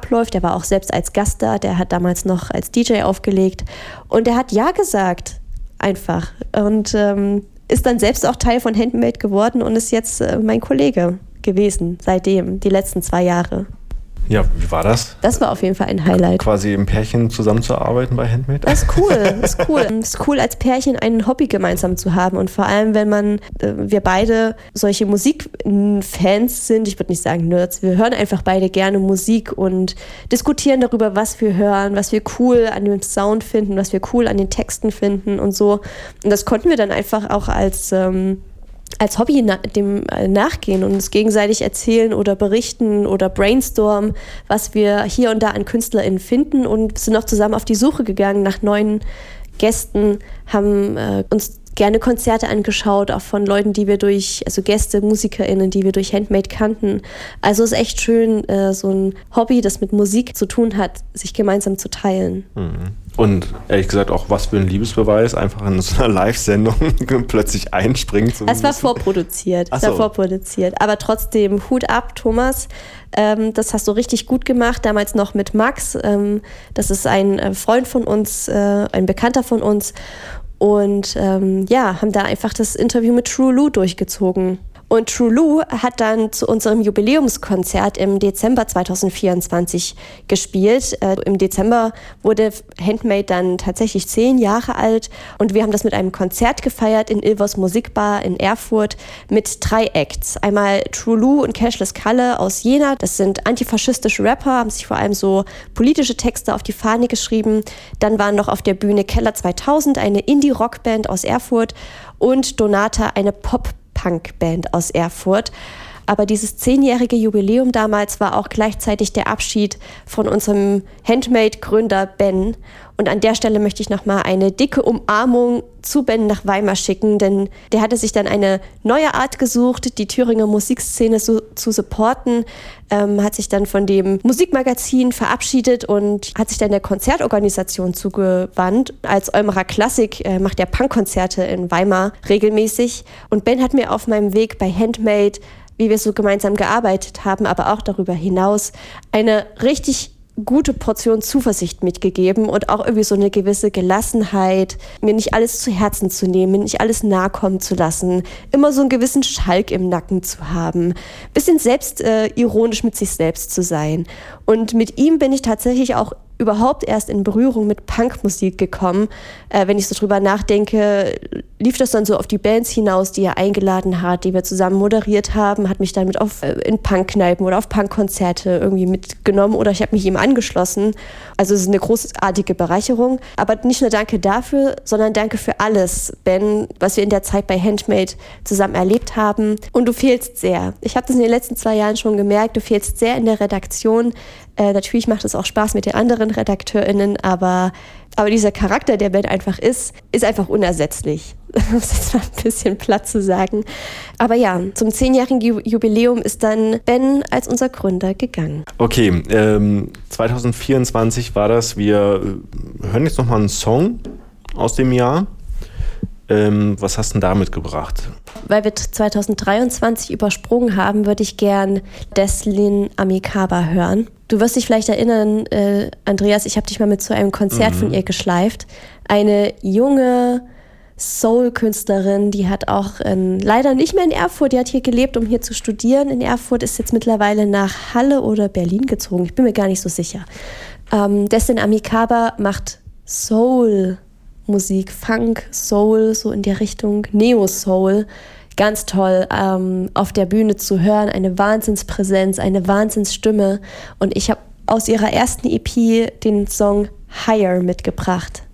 abläuft. Er war auch selbst als Gast da, der hat damals noch als DJ aufgelegt und er hat ja gesagt, einfach. Und ist dann selbst auch Teil von Handmade geworden und ist jetzt mein Kollege gewesen, seitdem, die letzten 2 Jahre. Ja, wie war das? Das war auf jeden Fall ein Highlight. Quasi im Pärchen zusammenzuarbeiten bei Handmade? Das ist cool, das ist cool. Es ist cool, als Pärchen ein Hobby gemeinsam zu haben und vor allem, wenn wir beide solche Musikfans sind, ich würde nicht sagen Nerds, wir hören einfach beide gerne Musik und diskutieren darüber, was wir hören, was wir cool an dem Sound finden, was wir cool an den Texten finden und so. Und das konnten wir dann einfach auch als Hobby dem nachgehen und uns gegenseitig erzählen oder berichten oder brainstormen, was wir hier und da an KünstlerInnen finden und sind auch zusammen auf die Suche gegangen nach neuen Gästen, haben uns gerne Konzerte angeschaut, auch von Leuten, also Gäste, MusikerInnen, die wir durch Handmade kannten. Also es ist echt schön, so ein Hobby, das mit Musik zu tun hat, sich gemeinsam zu teilen. Und ehrlich gesagt auch, was für ein Liebesbeweis, einfach in so einer Live-Sendung plötzlich einspringen zu müssen. Es war vorproduziert, aber trotzdem Hut ab, Thomas. Das hast du richtig gut gemacht, damals noch mit Max. Das ist ein Freund von uns, ein Bekannter von uns. Und haben da einfach das Interview mit True Lou durchgezogen. Und True Lou hat dann zu unserem Jubiläumskonzert im Dezember 2024 gespielt. Im Dezember wurde Handmade dann tatsächlich 10 Jahre alt und wir haben das mit einem Konzert gefeiert in Ilvers Musikbar in Erfurt mit 3 Acts. Einmal True Lou und Cashless Kalle aus Jena. Das sind antifaschistische Rapper, haben sich vor allem so politische Texte auf die Fahne geschrieben. Dann waren noch auf der Bühne Keller 2000, eine Indie-Rockband aus Erfurt und Donata, eine Pop-Punk-Band aus Erfurt. Aber dieses 10-jährige Jubiläum damals war auch gleichzeitig der Abschied von unserem Handmade-Gründer Ben. Und an der Stelle möchte ich nochmal eine dicke Umarmung zu Ben nach Weimar schicken, denn der hatte sich dann eine neue Art gesucht, die Thüringer Musikszene zu supporten, hat sich dann von dem Musikmagazin verabschiedet und hat sich dann der Konzertorganisation zugewandt. Als Eumerer Klassik macht er Punkkonzerte in Weimar regelmäßig. Und Ben hat mir auf meinem Weg bei Handmade, wie wir so gemeinsam gearbeitet haben, aber auch darüber hinaus, eine richtig gute Portion Zuversicht mitgegeben und auch irgendwie so eine gewisse Gelassenheit, mir nicht alles zu Herzen zu nehmen, mir nicht alles nahe kommen zu lassen, immer so einen gewissen Schalk im Nacken zu haben, bisschen ironisch mit sich selbst zu sein. Und mit ihm bin ich tatsächlich auch überhaupt erst in Berührung mit Punkmusik gekommen. Wenn ich so drüber nachdenke, lief das dann so auf die Bands hinaus, die er eingeladen hat, die wir zusammen moderiert haben, hat mich dann mit in Punkkneipen oder auf Punkkonzerte irgendwie mitgenommen oder ich habe mich ihm angeschlossen. Also es ist eine großartige Bereicherung. Aber nicht nur danke dafür, sondern danke für alles, Ben, was wir in der Zeit bei Handmade zusammen erlebt haben. Und du fehlst sehr. Ich habe das in den letzten 2 Jahren schon gemerkt, du fehlst sehr in der Redaktion. Natürlich macht es auch Spaß mit den anderen RedakteurInnen, aber dieser Charakter, der Ben einfach ist einfach unersetzlich. Um es jetzt mal ein bisschen platt zu sagen. Aber ja, zum 10-jährigen Jubiläum ist dann Ben als unser Gründer gegangen. Okay, 2024 war das. Wir hören jetzt nochmal einen Song aus dem Jahr. Was hast du denn da mitgebracht? Weil wir 2023 übersprungen haben, würde ich gern Deslin Amikaba hören. Du wirst dich vielleicht erinnern, Andreas, ich habe dich mal mit zu einem Konzert von ihr geschleift. Eine junge Soul-Künstlerin, die hat auch leider nicht mehr in Erfurt, die hat hier gelebt, um hier zu studieren. In Erfurt ist jetzt mittlerweile nach Halle oder Berlin gezogen, ich bin mir gar nicht so sicher. Deslin Amikaba macht Soul-Musik, Funk, Soul, so in der Richtung, Neo-Soul. Ganz toll, auf der Bühne zu hören, eine Wahnsinnspräsenz, eine Wahnsinnsstimme. Und ich habe aus ihrer ersten EP den Song Higher mitgebracht.